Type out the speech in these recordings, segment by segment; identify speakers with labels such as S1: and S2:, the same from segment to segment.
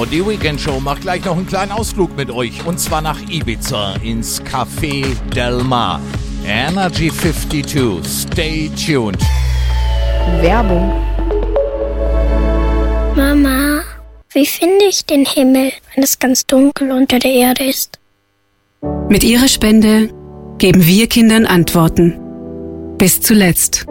S1: Genau, die Weekend Show macht gleich noch einen kleinen Ausflug mit euch. Und zwar nach Ibiza ins Café Del Mar. Energy 52. Stay tuned.
S2: Werbung.
S3: Mama, wie finde ich den Himmel, wenn es ganz dunkel unter der Erde ist?
S4: Mit Ihrer Spende geben wir Kindern Antworten. Bis zuletzt.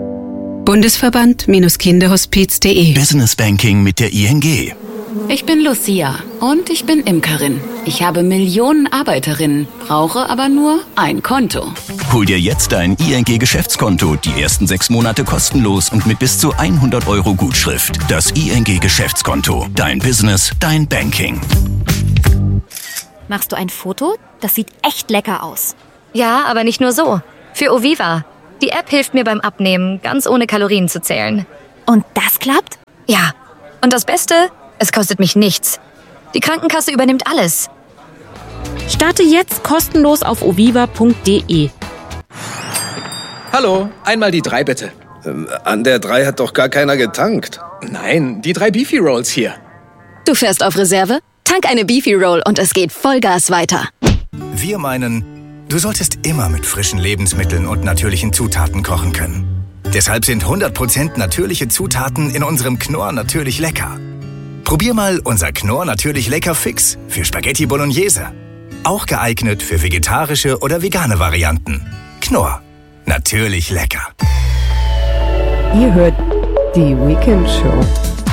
S4: Bundesverband-Kinderhospiz.de.
S5: Business Banking mit der ING.
S6: Ich bin Lucia und ich bin Imkerin. Ich habe Millionen Arbeiterinnen, brauche aber nur ein Konto.
S5: Hol dir jetzt dein ING-Geschäftskonto, die ersten 6 Monate kostenlos und mit bis zu 100 € Gutschrift. Das ING-Geschäftskonto. Dein Business, dein Banking.
S7: Machst du ein Foto? Das sieht echt lecker aus.
S8: Ja, aber nicht nur so. Für Oviva. Die App hilft mir beim Abnehmen, ganz ohne Kalorien zu zählen.
S7: Und das klappt?
S8: Ja. Und das Beste? Es kostet mich nichts. Die Krankenkasse übernimmt alles.
S2: Starte jetzt kostenlos auf oviva.de.
S9: Hallo, einmal die 3 bitte.
S10: An der 3 hat doch gar keiner getankt.
S9: Nein, die 3 Beefy Rolls hier.
S6: Du fährst auf Reserve? Tank eine Beefy Roll und es geht Vollgas weiter.
S11: Wir meinen, du solltest immer mit frischen Lebensmitteln und natürlichen Zutaten kochen können. Deshalb sind 100% natürliche Zutaten in unserem Knorr natürlich lecker. Probier mal unser Knorr natürlich lecker Fix für Spaghetti Bolognese. Auch geeignet für vegetarische oder vegane Varianten. Knorr, natürlich lecker.
S2: Ihr hört die Weekend Show.